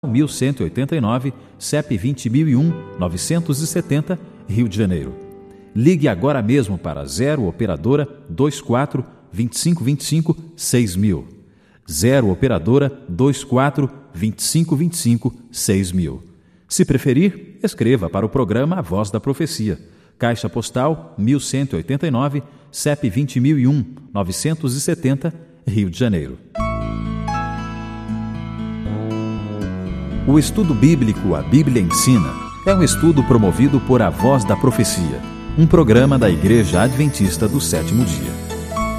1189, CEP 20001-970, Rio de Janeiro. Ligue agora mesmo para 0 Operadora 24 2525 6000. 0 Operadora 24 2525 6000. Se preferir, escreva para o programa A Voz da Profecia. Caixa Postal 1189, CEP 20001-970, Rio de Janeiro. O estudo bíblico A Bíblia Ensina é um estudo promovido por A Voz da Profecia, um programa da Igreja Adventista do Sétimo Dia.